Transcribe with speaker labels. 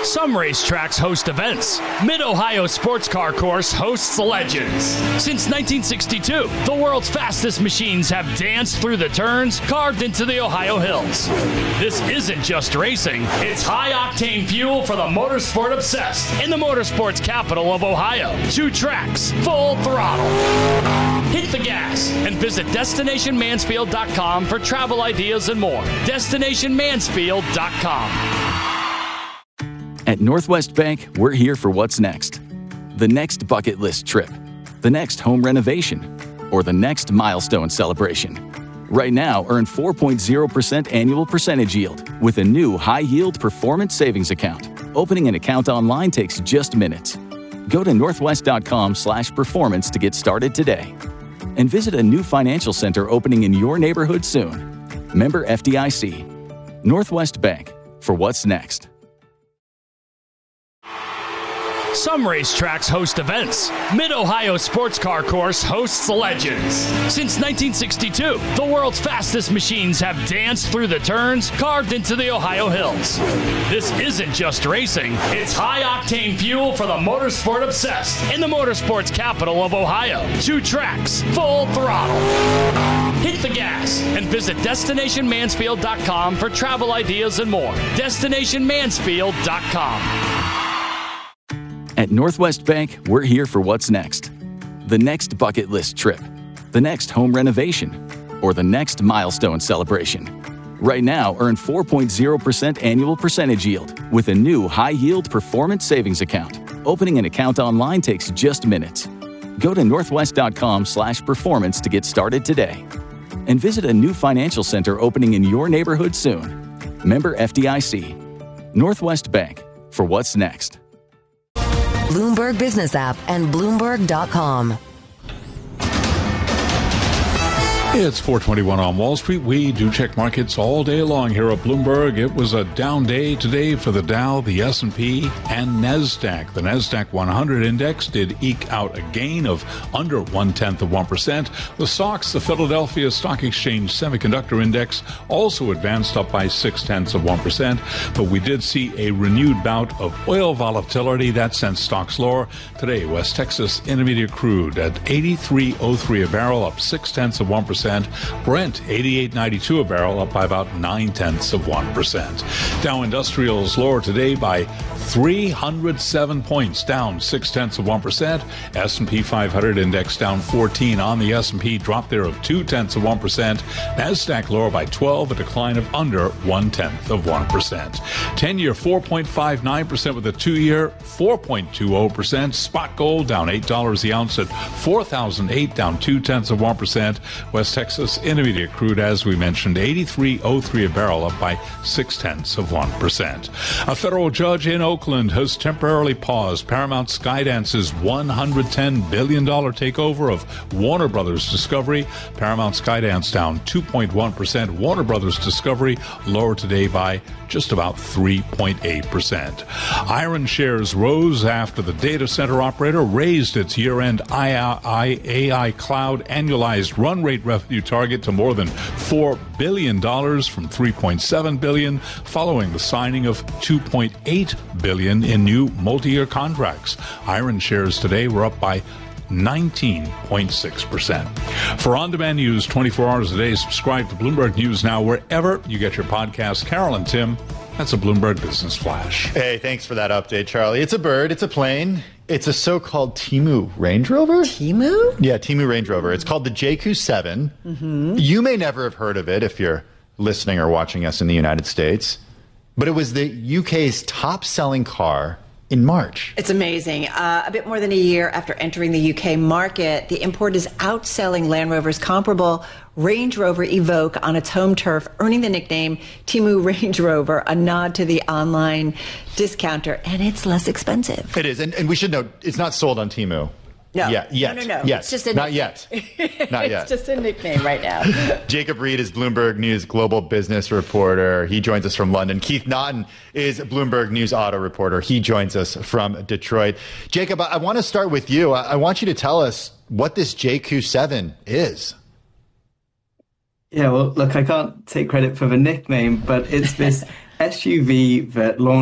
Speaker 1: Some racetracks host events. Mid-Ohio Sports Car Course hosts legends. Since 1962, the world's fastest machines have danced through the turns carved into the Ohio hills. This isn't just racing, it's high-octane fuel for the motorsport obsessed in the motorsports capital of Ohio. 2 tracks, full throttle. Hit the gas and visit DestinationMansfield.com for travel ideas and more. DestinationMansfield.com.
Speaker 2: At Northwest Bank, we're here for what's next. The next bucket list trip, the next home renovation, or the next milestone celebration. Right now, earn 4.0% annual percentage yield with a new high-yield performance savings account. Opening an account online takes just minutes. Go to northwest.com/performance to get started today. And visit a new financial center opening in your neighborhood soon. Member FDIC. Northwest Bank, for what's next.
Speaker 1: Some racetracks host events. Mid-Ohio Sports Car Course hosts legends. Since 1962, the world's fastest machines have danced through the turns carved into the Ohio hills. This isn't just racing, it's high-octane fuel for the motorsport obsessed in the motorsports capital of Ohio. 2 tracks, full throttle. Hit the gas and visit DestinationMansfield.com for travel ideas and more. DestinationMansfield.com.
Speaker 2: At Northwest Bank, we're here for what's next. The next bucket list trip, the next home renovation, or the next milestone celebration. Right now, earn 4.0% annual percentage yield with a new high-yield performance savings account. Opening an account online takes just minutes. Go to northwest.com/performance to get started today. And visit a new financial center opening in your neighborhood soon. Member FDIC. Northwest Bank, for what's next.
Speaker 3: Bloomberg Business App and Bloomberg.com.
Speaker 4: It's 4:21 on Wall Street. We do check markets all day long here at Bloomberg. It was a down day today for the Dow, the S&P, and NASDAQ. The NASDAQ 100 index did eke out a gain of under 0.1%. The SOX, the Philadelphia Stock Exchange Semiconductor Index, also advanced up by 0.6%. But we did see a renewed bout of oil volatility that sent stocks lower. Today, West Texas Intermediate Crude at $83.03 a barrel, up 0.6%. Brent, $88.92 a barrel, up by about 0.9%. Dow Industrials lower today by 307 points, down 0.6%. S&P 500 index down 14 on the S&P, drop there of 0.2%. NASDAQ lower by 12, a decline of under 0.1%. 10-year 4.59% with a 2-year 4.20%. Spot gold down $8 the ounce at $4,008, down 0.2%. West Texas Intermediate Crude, as we mentioned, $83.03 a barrel, up by 0.6%. A federal judge in Oakland has temporarily paused Paramount Skydance's $110 billion takeover of Warner Brothers Discovery. Paramount Skydance down 2.1%. Warner Brothers Discovery lower today by just about 3.8%. Iron shares rose after the data center operator raised its year-end AI cloud annualized run rate revenue target to more than $4 billion from $3.7 billion, following the signing of $2.8 billion in new multi-year contracts. Iron shares today were up by 19.6%. For on-demand news 24 hours a day, subscribe to Bloomberg News Now wherever you get your podcasts. Carol and Tim, that's a Bloomberg Business Flash.
Speaker 5: Hey, thanks for that update, Charlie. It's a bird, it's a plane, it's a so-called Temu Range Rover.
Speaker 6: Temu?
Speaker 5: Yeah, Temu Range Rover. It's called the JQ7. Mm-hmm. You may never have heard of it if you're listening or watching us in the United States, but it was the UK's top-selling car in March.
Speaker 6: It's amazing. A bit more than a year after entering the UK market, the import is outselling Land Rover's comparable Range Rover Evoque on its home turf, earning the nickname Temu Range Rover, a nod to the online discounter, and it's less expensive.
Speaker 5: It is, and we should note, it's not sold on Temu.
Speaker 6: No.
Speaker 5: Yet.
Speaker 6: No.
Speaker 5: Yes.
Speaker 6: It's just a
Speaker 5: Not yet. Not yet.
Speaker 6: It's just a nickname right now.
Speaker 5: Jacob Reed is Bloomberg News global business reporter. He joins us from London. Keith Naughton is Bloomberg News auto reporter. He joins us from Detroit. Jacob, I want to start with you. I want you to tell us what this JQ7 is.
Speaker 7: Yeah, well, look, I can't take credit for the nickname, but it's this SUV that launched